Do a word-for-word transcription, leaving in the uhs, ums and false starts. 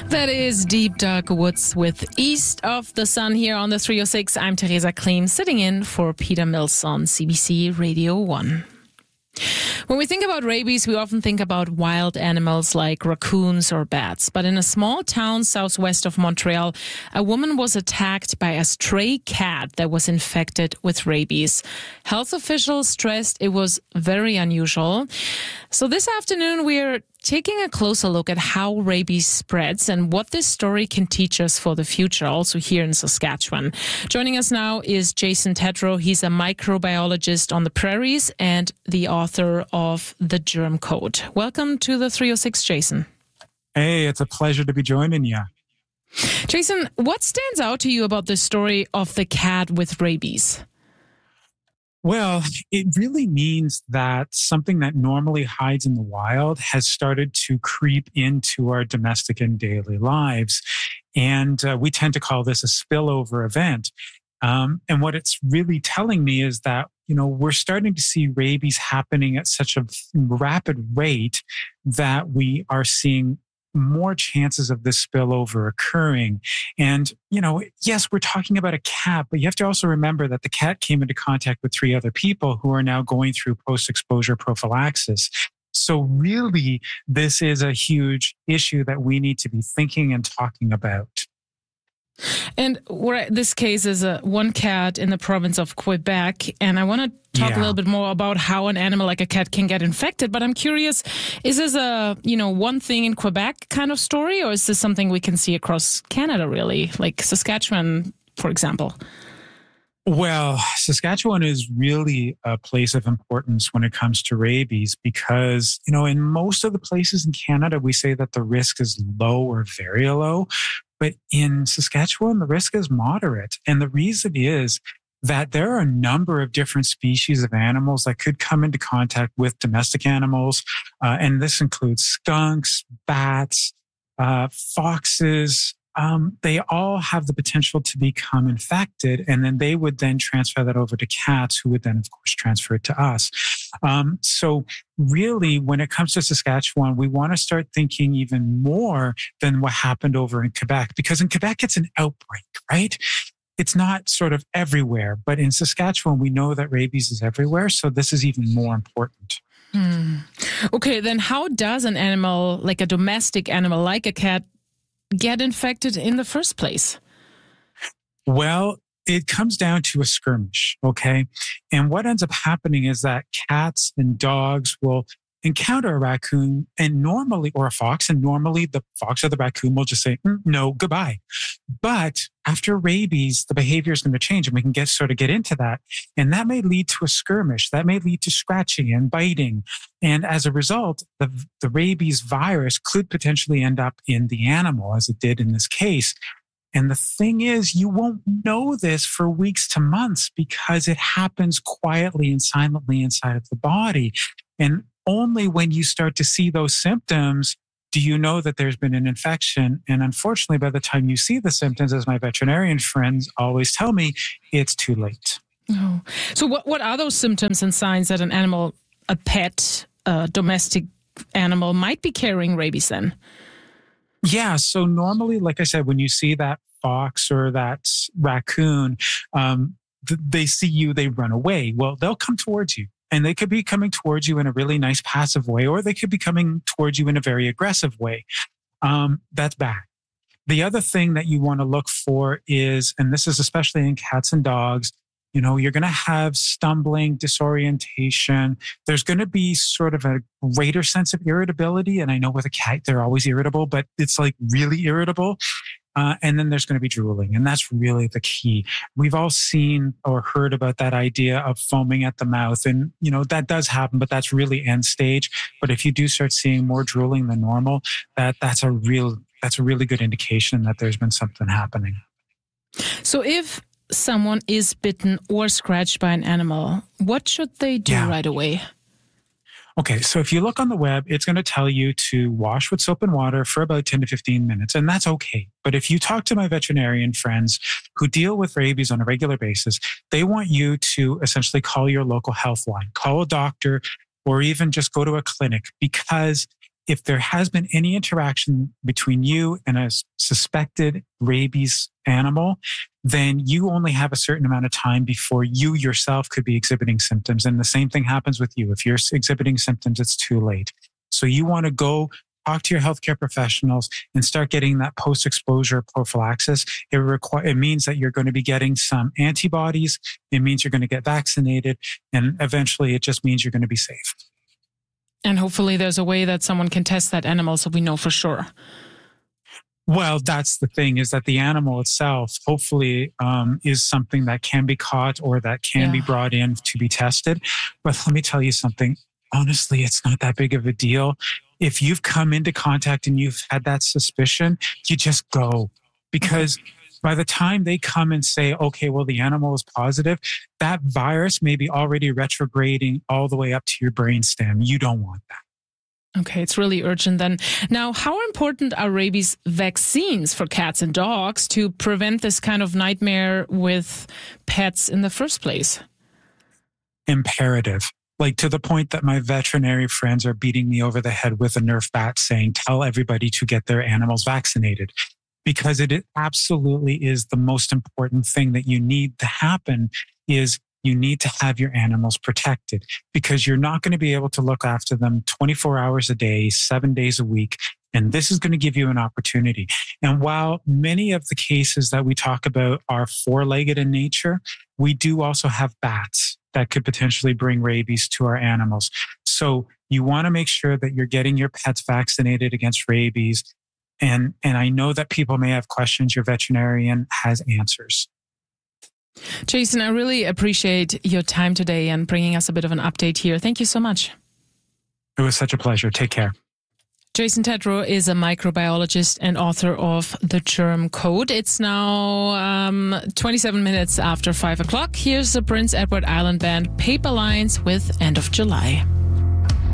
That is Deep Dark Woods with East of the Sun here on the three oh six. I'm Teresa Kleem, sitting in for Peter Mills on C B C Radio one. When we think about rabies, we often think about wild animals like raccoons or bats. But in a small town southwest of Montreal, a woman was attacked by a stray cat that was infected with rabies. Health officials stressed it was very unusual. So this afternoon, we're taking a closer look at how rabies spreads and what this story can teach us for the future, also here in Saskatchewan. Joining us now is Jason Tedrow. He's a microbiologist on the prairies and the author of The Germ Code. Welcome to the three oh six, Jason. Hey, it's a pleasure to be joining you. Jason, what stands out to you about the story of the cat with rabies? Well, it really means that something that normally hides in the wild has started to creep into our domestic and daily lives. And uh, we tend to call this a spillover event. Um, and what it's really telling me is that, you know, we're starting to see rabies happening at such a rapid rate that we are seeing more chances of this spillover occurring. And, you know, yes, we're talking about a cat, but you have to also remember that the cat came into contact with three other people who are now going through post-exposure prophylaxis. So really, this is a huge issue that we need to be thinking and talking about. And we're, this case is a one cat in the province of Quebec. And I want to talk yeah. a little bit more about how an animal like a cat can get infected. But I'm curious, is this a, you know, one thing in Quebec kind of story, or is this something we can see across Canada, really, like Saskatchewan, for example? Well, Saskatchewan is really a place of importance when it comes to rabies because, you know, in most of the places in Canada, we say that the risk is low or very low. But in Saskatchewan, the risk is moderate. And the reason is that there are a number of different species of animals that could come into contact with domestic animals. Uh, and this includes skunks, bats, uh, foxes. Um, they all have the potential to become infected, and then they would then transfer that over to cats, who would then, of course, transfer it to us. Um, so really, when it comes to Saskatchewan, we want to start thinking even more than what happened over in Quebec, because in Quebec, it's an outbreak, right? It's not sort of everywhere, but in Saskatchewan, we know that rabies is everywhere, so this is even more important. Hmm. Okay, then how does an animal, like a domestic animal, like a cat, get infected in the first place? Well, it comes down to a skirmish, okay? And what ends up happening is that cats and dogs will encounter a raccoon and normally, or a fox, and normally the fox or the raccoon will just say, mm, no, goodbye. But after rabies, the behavior is going to change, and we can get sort of get into that. And that may lead to a skirmish. That may lead to scratching and biting. And as a result, the, the rabies virus could potentially end up in the animal, as it did in this case. And the thing is, you won't know this for weeks to months because it happens quietly and silently inside of the body. And only when you start to see those symptoms do you know that there's been an infection. And unfortunately, by the time you see the symptoms, as my veterinarian friends always tell me, it's too late. Oh. So what, what are those symptoms and signs that an animal, a pet, a domestic animal might be carrying rabies then? Yeah. So normally, like I said, when you see that fox or that raccoon, um, th- they see you, they run away. Well, they'll come towards you. And they could be coming towards you in a really nice passive way, or they could be coming towards you in a very aggressive way. Um, that's bad. The other thing that you want to look for is, and this is especially in cats and dogs, you know, you're going to have stumbling, disorientation. There's going to be sort of a greater sense of irritability. And I know with a cat, they're always irritable, but it's like really irritable. Uh, and then there's going to be drooling. And that's really the key. We've all seen or heard about that idea of foaming at the mouth. And, you know, that does happen, but that's really end stage. But if you do start seeing more drooling than normal, that that's a real, that's a really good indication that there's been something happening. So if someone is bitten or scratched by an animal, what should they do yeah. right away? Okay, so if you look on the web, it's going to tell you to wash with soap and water for about ten to fifteen minutes, and that's okay. But if you talk to my veterinarian friends who deal with rabies on a regular basis, they want you to essentially call your local health line, call a doctor, or even just go to a clinic, because if there has been any interaction between you and a suspected rabies animal, then you only have a certain amount of time before you yourself could be exhibiting symptoms. And the same thing happens with you. If you're exhibiting symptoms, it's too late. So you want to go talk to your healthcare professionals and start getting that post-exposure prophylaxis. It, require, it means that you're going to be getting some antibodies. It means you're going to get vaccinated. And eventually it just means you're going to be safe. And hopefully there's a way that someone can test that animal so we know for sure. Well, that's the thing, is that the animal itself hopefully um, is something that can be caught or that can yeah. be brought in to be tested. But let me tell you something. Honestly, it's not that big of a deal. If you've come into contact and you've had that suspicion, you just go. Because by the time they come and say, okay, well, the animal is positive, that virus may be already retrograding all the way up to your brainstem. You don't want that. Okay, it's really urgent then. Now, how important are rabies vaccines for cats and dogs to prevent this kind of nightmare with pets in the first place? Imperative. Like, to the point that my veterinary friends are beating me over the head with a Nerf bat saying, tell everybody to get their animals vaccinated. Because it absolutely is the most important thing that you need to happen is you need to have your animals protected, because you're not going to be able to look after them twenty-four hours a day, seven days a week. And this is going to give you an opportunity. And while many of the cases that we talk about are four-legged in nature, we do also have bats that could potentially bring rabies to our animals. So you want to make sure that you're getting your pets vaccinated against rabies. And, and I know that people may have questions. Your veterinarian has answers. Jason, I really appreciate your time today and bringing us a bit of an update here. Thank you so much. It was such a pleasure. Take care. Jason Tedrow is a microbiologist and author of The Germ Code. It's now um, twenty-seven minutes after five o'clock. Here's the Prince Edward Island Band, Paper Lines with End of July.